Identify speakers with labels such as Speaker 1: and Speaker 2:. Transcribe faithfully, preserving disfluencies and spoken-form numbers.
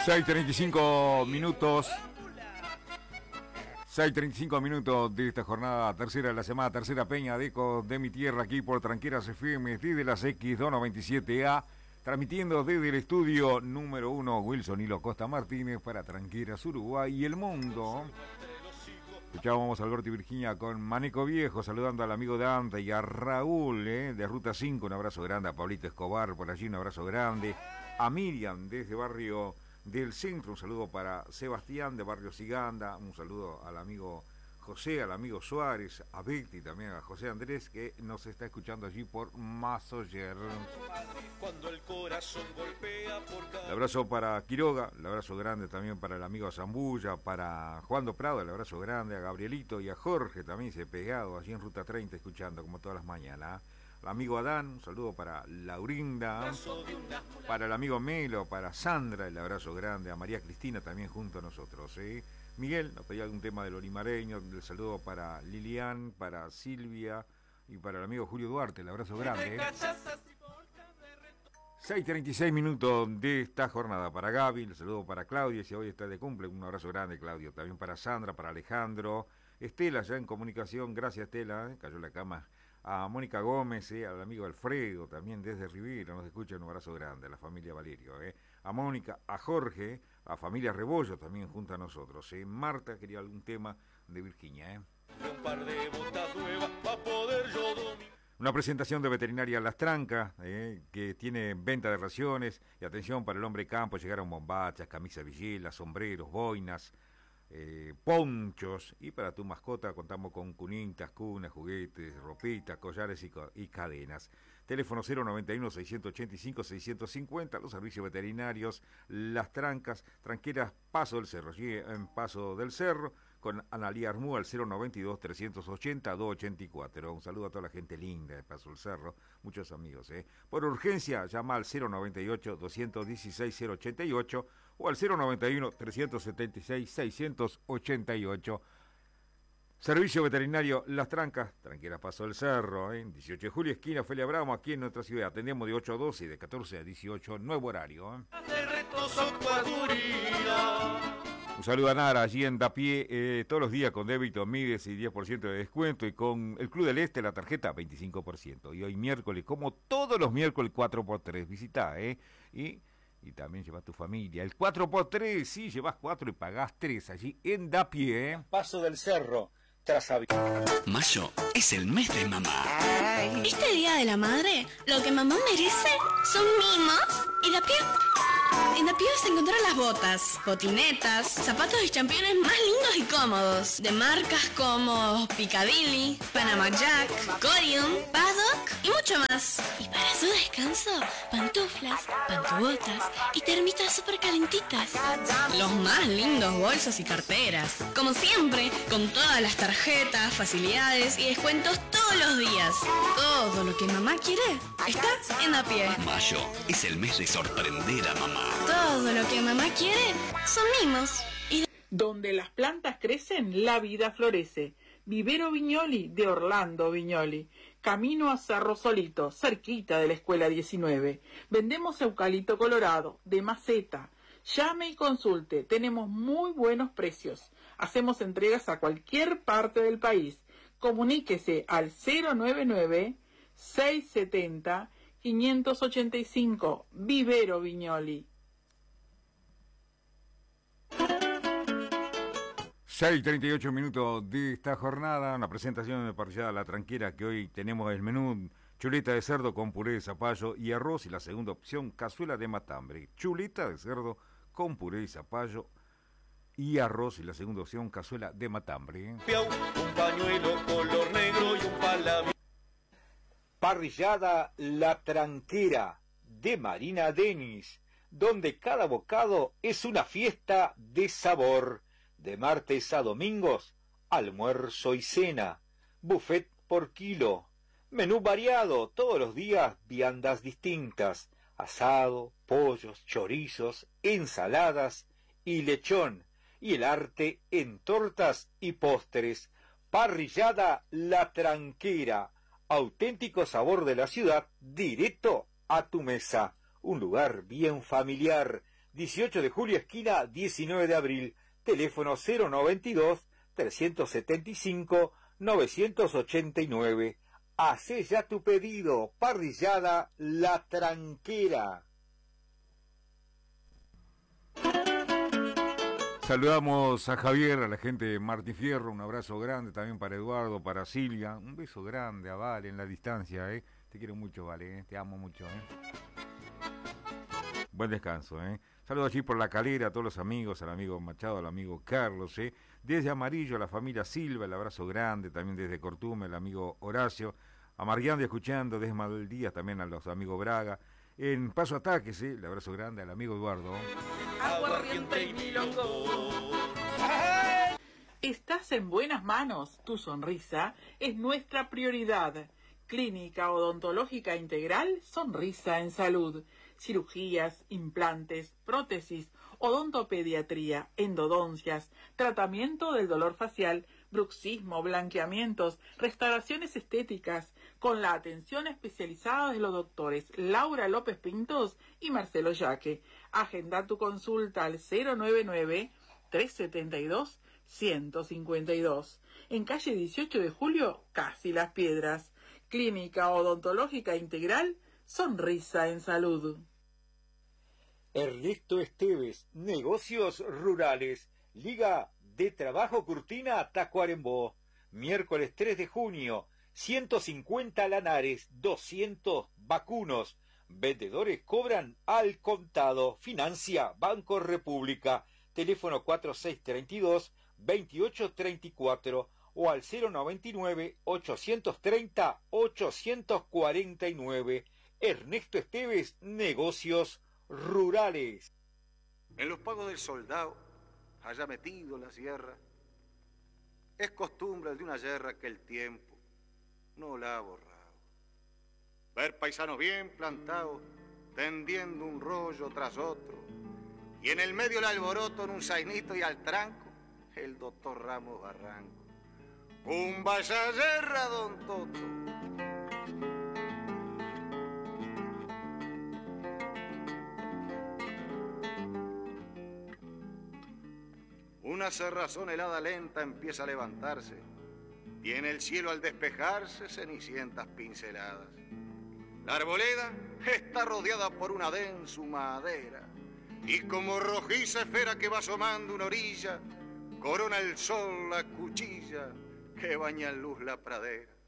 Speaker 1: seis treinta y cinco minutos. seis treinta y cinco minutos de esta jornada tercera de la semana, tercera peña de Ecos de mi tierra, aquí por Tranqueras F M, desde las X doscientos noventa y siete A, transmitiendo desde el estudio número uno Wilson Hilo Costa Martínez para Tranqueras Uruguay y el mundo. Escuchábamos a Alberto y Virginia con Maneco Viejo, saludando al amigo Dante y a Raúl eh, de Ruta cinco, un abrazo grande, a Pablito Escobar por allí, un abrazo grande, a Miriam desde Barrio del Centro, un saludo para Sebastián de Barrio Siganda, un saludo al amigo José, al amigo Suárez, a Victi, también a José Andrés, que nos está escuchando allí por Masoyer.
Speaker 2: Cuando el corazón golpea por cada...
Speaker 1: El abrazo para Quiroga, el abrazo grande también para el amigo Zambulla, para Juan do Prado, el abrazo grande a Gabrielito y a Jorge, también se pegado allí en Ruta treinta, escuchando como todas las mañanas. Al amigo Adán, un saludo para Laurinda, para el amigo Melo, para Sandra, el abrazo grande, a María Cristina también junto a nosotros. ¿eh? Miguel nos pedía algún tema del olimareño, el saludo para Lilian, para Silvia y para el amigo Julio Duarte, el abrazo grande. ¿eh? seis treinta y seis minutos de esta jornada para Gaby, el saludo para Claudia, si hoy está de cumple, un abrazo grande Claudio, también para Sandra, para Alejandro, Estela ya en comunicación, gracias Estela, ¿eh? cayó la cama. A Mónica Gómez, eh, al amigo Alfredo, también desde Rivera, nos escucha, un abrazo grande, a la familia Valerio, eh. a Mónica, a Jorge, a familia Rebollo también junto a nosotros. Eh. Marta quería algún tema de Virginia. Eh.
Speaker 2: Un par de botas nuevas pa' poder yo dominar.
Speaker 1: Una presentación de Veterinaria Las Trancas, eh, que tiene venta de raciones y atención para el hombre campo, llegaron bombachas, camisas villelas, sombreros, boinas, Eh, ponchos, y para tu mascota contamos con cunitas, cunas, juguetes, ropitas, collares y, co y cadenas. Teléfono cero noventa y uno, seiscientos ochenta y cinco, seiscientos cincuenta, los servicios veterinarios Las Trancas, Tranqueras, Paso del Cerro, allí en Paso del Cerro, con Analía Armúa al cero noventa y dos, trescientos ochenta, doscientos ochenta y cuatro. Un saludo a toda la gente linda de Paso del Cerro, muchos amigos. ¿eh? Por urgencia, llama al cero noventa y ocho, doscientos dieciséis, cero ochenta y ocho o al cero noventa y uno, trescientos setenta y seis, seiscientos ochenta y ocho. Servicio Veterinario Las Trancas, Tranqueras Paso del Cerro, ¿eh? dieciocho de julio, esquina Ofelia Bramo, aquí en nuestra ciudad. Atendemos de ocho a doce y de catorce a dieciocho, nuevo horario. ¿eh? Un saludo a Nara, allí en Dapié, eh, todos los días con débito Mides y diez por ciento de descuento, y con el Club del Este la tarjeta veinticinco por ciento. Y hoy miércoles, como todos los miércoles, cuatro por tres, visitá, ¿eh? Y... Y también llevas tu familia. El cuatro por tres, sí, llevas cuatro y pagás tres allí en Dapié. ¿eh?
Speaker 3: Paso del Cerro, tras
Speaker 4: Mayo es el mes de mamá.
Speaker 5: Ay. Este día de la madre, lo que mamá merece son mimos y Dapié. En Dapié vas a encontrar las botas, botinetas, zapatos y championes más lindos y cómodos, de marcas como Piccadilly, Panama Jack, Corium, Paddock y mucho más. Y para su descanso, pantuflas, pantubotas y termitas súper calentitas. Los más lindos bolsos y carteras. Como siempre, con todas las tarjetas, facilidades y descuentos todos los días. Todo lo que mamá quiere está en Dapié.
Speaker 4: Mayo es el mes de sorprender a mamá.
Speaker 5: Todo lo que mamá quiere son mimos. Y...
Speaker 6: Donde las plantas crecen, la vida florece. Vivero Viñoli de Orlando Viñoli. Camino a Cerro Solito, cerquita de la Escuela diecinueve. Vendemos eucalipto colorado, de maceta. Llame y consulte, tenemos muy buenos precios. Hacemos entregas a cualquier parte del país. Comuníquese al cero noventa y nueve, seiscientos setenta, quinientos ochenta y cinco. Vivero Viñoli.
Speaker 1: seis treinta y ocho minutos de esta jornada, una presentación de parrillada La Tranquera, que hoy tenemos el menú chuleta de cerdo con puré de zapallo y arroz, y la segunda opción, cazuela de matambre. Chuleta de cerdo con puré de zapallo y arroz, y la segunda opción, cazuela de matambre.
Speaker 2: Un pañuelo color negro y un palamín.
Speaker 3: Parrillada La Tranquera de Marina Denis, donde cada bocado es una fiesta de sabor. De martes a domingos, almuerzo y cena, buffet por kilo, menú variado, todos los días viandas distintas, asado, pollos, chorizos, ensaladas y lechón, y el arte en tortas y postres. Parrillada La Tranquera, auténtico sabor de la ciudad, directo a tu mesa, un lugar bien familiar, dieciocho de julio, esquina diecinueve de abril, teléfono cero noventa y dos, trescientos setenta y cinco, novecientos ochenta y nueve. Hacé ya tu pedido, parrillada La Tranquera.
Speaker 1: Saludamos a Javier, a la gente de Martín Fierro, un abrazo grande también para Eduardo, para Silvia, un beso grande a Vale en la distancia, ¿eh? Te quiero mucho, Vale, ¿eh? Te amo mucho, ¿eh? Buen descanso, ¿eh? Saludos allí por La Calera a todos los amigos, al amigo Machado, al amigo Carlos, ¿eh? Desde Amarillo, a la familia Silva, el abrazo grande, también desde Cortume, el amigo Horacio, a Mariande escuchando, desde Maldías también a los amigos Braga, en Paso Ataques, ¿eh? El abrazo grande al amigo Eduardo.
Speaker 6: Aguardiente y milongo. Estás en buenas manos, tu sonrisa es nuestra prioridad. Clínica Odontológica Integral, sonrisa en salud. Cirugías, implantes, prótesis, odontopediatría, endodoncias, tratamiento del dolor facial, bruxismo, blanqueamientos, restauraciones estéticas, con la atención especializada de los doctores Laura López Pintos y Marcelo Yaque. Agenda tu consulta al cero nueve nueve, tres setenta y dos, ciento cincuenta y dos. En calle dieciocho de julio, Casi Las Piedras. Clínica Odontológica Integral, sonrisa en salud.
Speaker 3: Ernesto Esteves, Negocios Rurales, Liga de Trabajo Curtina Tacuarembó, miércoles tres de junio, ciento cincuenta lanares, doscientos vacunos, vendedores cobran al contado, financia Banco República, teléfono cuatro seis tres dos, veintiocho treinta y cuatro o al cero noventa y nueve, ochocientos treinta, ochocientos cuarenta y nueve. Ernesto Esteves, Negocios Rurales.
Speaker 7: En los pagos del soldado, allá metido en la sierra, es costumbre de una guerra que el tiempo no la ha borrado. Ver paisanos bien plantados, tendiendo un rollo tras otro, y en el medio el alboroto en un zainito y al tranco, el doctor Ramos Barranco. Un vaya guerra, don Toto. Una cerrazón helada lenta empieza a levantarse, y en el cielo al despejarse cenicientas pinceladas. La arboleda está rodeada por una densa madera, y como rojiza esfera que va asomando una orilla, corona el sol la cuchilla que baña en luz la pradera.